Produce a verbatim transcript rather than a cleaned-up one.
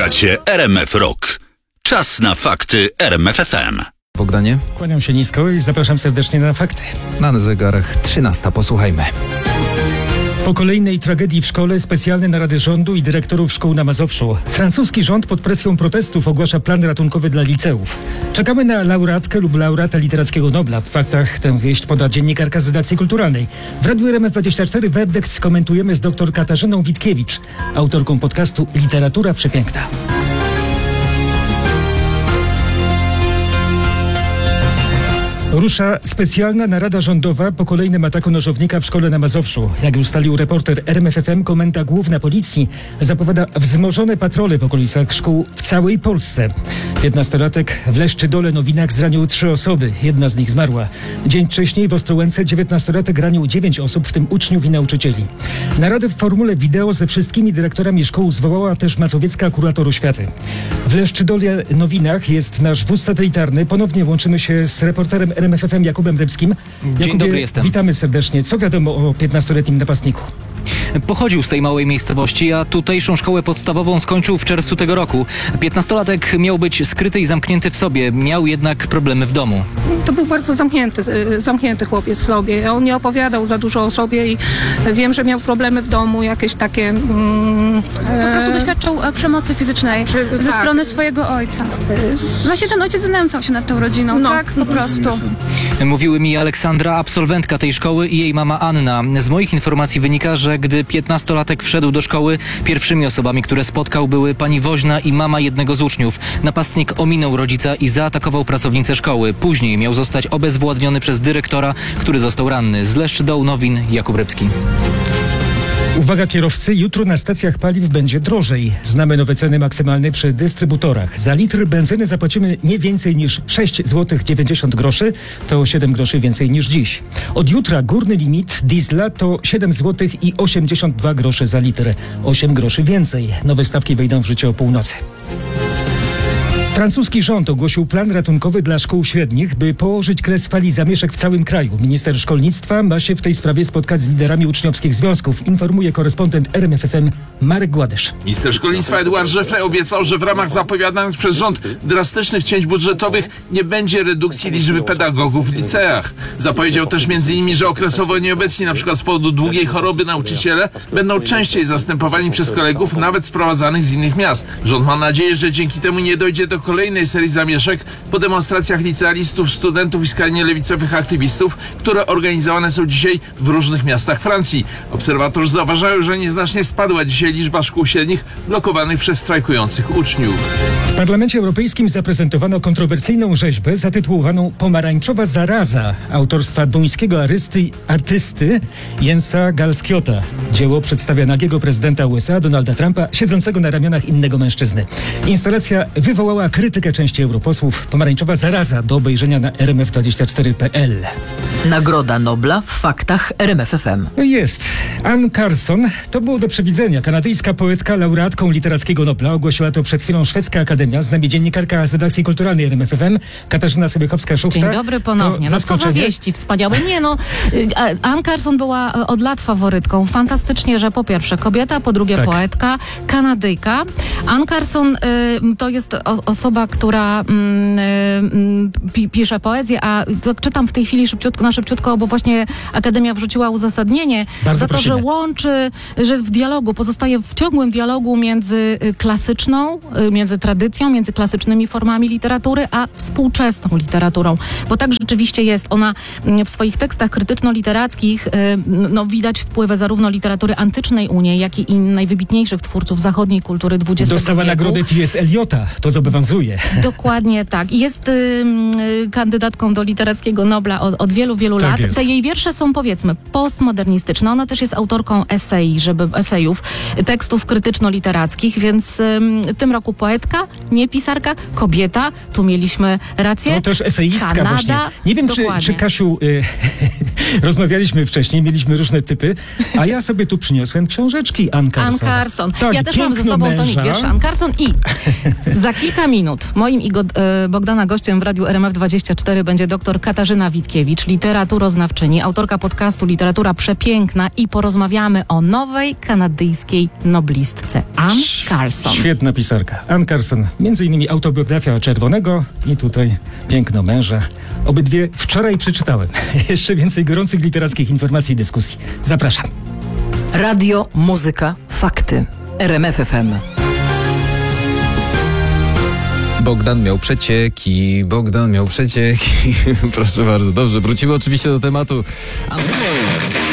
Słuchacie R M F Rock. Czas na fakty R M F F M. Bogdanie? Kłaniam się nisko i zapraszam serdecznie na fakty. Na zegarach trzynasta, posłuchajmy. Po kolejnej tragedii w szkole specjalne narady rządu i dyrektorów szkół na Mazowszu. Francuski rząd pod presją protestów ogłasza plan ratunkowy dla liceów. Czekamy na laureatkę lub laureata Literackiego Nobla. W faktach tę wieść poda dziennikarka z redakcji kulturalnej. W Radiu R M F dwadzieścia cztery werdykt skomentujemy z dr Katarzyną Witkiewicz, autorką podcastu Literatura Przepiękna. Rusza specjalna narada rządowa po kolejnym ataku nożownika w szkole na Mazowszu. Jak już ustalił reporter R M F F M, Komenda Główna Policji zapowiada wzmożone patrole w okolicach szkół w całej Polsce. piętnastolatek w Leszczydole Nowinach zranił trzy osoby. Jedna z nich zmarła. Dzień wcześniej w Ostrołęce dziewiętnastolatek ranił dziewięć osób, w tym uczniów i nauczycieli. Naradę w formule wideo ze wszystkimi dyrektorami szkół zwołała też mazowiecka kurator oświaty. W Leszczydole Nowinach jest nasz wóz satelitarny. Ponownie łączymy się z reporterem R M F F M Jakubem Rybskim. Dzień Jakubie, dobry, jestem. Witamy serdecznie. Co wiadomo o piętnastoletnim napastniku? Pochodził z tej małej miejscowości, a tutejszą szkołę podstawową skończył w czerwcu tego roku. piętnastolatek miał być skryty i zamknięty w sobie, miał jednak problemy w domu. To był bardzo zamknięty, zamknięty chłopiec w sobie. On nie opowiadał za dużo o sobie i wiem, że miał problemy w domu, jakieś takie... Mm, po prostu doświadczał e, przemocy fizycznej Przy, ze tak. strony swojego ojca. Właśnie ten ojciec znęcał się nad tą rodziną, No. tak? Po prostu. Mówiły mi Aleksandra, absolwentka tej szkoły, i jej mama Anna. Z moich informacji wynika, że gdy piętnastolatek wszedł do szkoły, pierwszymi osobami, które spotkał, były pani woźna i mama jednego z uczniów. Napastnik ominął rodzica i zaatakował pracownicę szkoły. Później miał zostać obezwładniony przez dyrektora, który został ranny. Z Leszczydoł Nowin, Jakub Rybski. Uwaga kierowcy, jutro na stacjach paliw będzie drożej. Znamy nowe ceny maksymalne przy dystrybutorach. Za litr benzyny zapłacimy nie więcej niż sześć złotych dziewięćdziesiąt groszy, to siedem groszy więcej niż dziś. Od jutra górny limit diesla to siedem złotych i osiemdziesiąt dwa grosze za litr, osiem groszy więcej. Nowe stawki wejdą w życie o północy. Francuski rząd ogłosił plan ratunkowy dla szkół średnich, by położyć kres fali zamieszek w całym kraju. Minister szkolnictwa ma się w tej sprawie spotkać z liderami uczniowskich związków, informuje korespondent R M F F M Marek Gładysz. Minister szkolnictwa Edouard Geoffroy obiecał, że w ramach zapowiadanych przez rząd drastycznych cięć budżetowych nie będzie redukcji liczby pedagogów w liceach. Zapowiedział też między innymi, że okresowo nieobecni, na przykład z powodu długiej choroby, nauczyciele będą częściej zastępowani przez kolegów, nawet sprowadzanych z innych miast. Rząd ma nadzieję, że dzięki temu nie dojdzie do kolejnej serii zamieszek po demonstracjach licealistów, studentów i skrajnie lewicowych aktywistów, które organizowane są dzisiaj w różnych miastach Francji. Obserwatorzy zauważają, że nieznacznie spadła dzisiaj liczba szkół średnich blokowanych przez strajkujących uczniów. W Parlamencie Europejskim zaprezentowano kontrowersyjną rzeźbę zatytułowaną Pomarańczowa zaraza autorstwa duńskiego arysty, artysty Jensa Galskiota. Dzieło przedstawia nagiego prezydenta U S A Donalda Trumpa siedzącego na ramionach innego mężczyzny. Instalacja wywołała krytykę części europosłów. Pomarańczowa zaraza do obejrzenia na R M F dwadzieścia cztery kropka p l. Nagroda Nobla w faktach R M F F M. Jest. Anne Carson, to było do przewidzenia. Kanadyjska poetka, laureatką Literackiego Nobla. Ogłosiła to przed chwilą szwedzka akademia. Z nami dziennikarka z redakcji kulturalnej R M F F M, Katarzyna Sobiechowska-Szufta. Dzień dobry ponownie. No co za wieści wspaniałe. Nie no, Anne Carson była od lat faworytką. Fantastycznie, że po pierwsze kobieta, po drugie tak. poetka, Kanadyjka. Anne Carson y, to jest o, osoba, która y, y, pisze poezję, a to czytam w tej chwili szybciutko, na szybciutko, bo właśnie Akademia wrzuciła uzasadnienie Bardzo za to, prosimy. że łączy, że jest w dialogu, pozostaje w ciągłym dialogu między klasyczną, między tradycją, między klasycznymi formami literatury, a współczesną literaturą. Bo tak rzeczywiście jest. Ona w swoich tekstach krytyczno-literackich no, widać wpływy zarówno literatury antycznej u niej, jak i najwybitniejszych twórców zachodniej kultury dwudziestego Dostała wieku. nagrodę T S Eliota. To zobowiązuje. Dokładnie tak. I jest y, y, kandydatką do Literackiego Nobla od, od wielu, wielu Tak lat. jest. Te jej wiersze są, powiedzmy, postmodernistyczne. Ona też jest autorką esei, żeby, esejów, tekstów krytyczno-literackich, więc y, w tym roku poetka, nie pisarka, kobieta. Tu mieliśmy rację. To też eseistka Kanada, właśnie. Nie wiem, czy, czy Kasiu, y, rozmawialiśmy wcześniej, mieliśmy różne typy, a ja sobie tu przyniosłem książeczki Anne Carson. Anne Carson. Tak, ja też mam ze piękno sobą męża. tomik wierszy Anne Carson i za kilka minut minut. Moim i Go- e, Bogdana gościem w Radiu R M F dwadzieścia cztery będzie dr Katarzyna Witkiewicz, literaturoznawczyni, autorka podcastu Literatura Przepiękna i porozmawiamy o nowej kanadyjskiej noblistce Anne Carson. Świetna pisarka. Anne Carson. Między innymi autobiografia Czerwonego i tutaj Piękno męża. Obydwie wczoraj przeczytałem. Jeszcze więcej gorących literackich informacji i dyskusji. Zapraszam. Radio, muzyka, fakty. R M F F M. Bogdan miał przecieki, Bogdan miał przecieki. Proszę bardzo, dobrze, wrócimy oczywiście do tematu.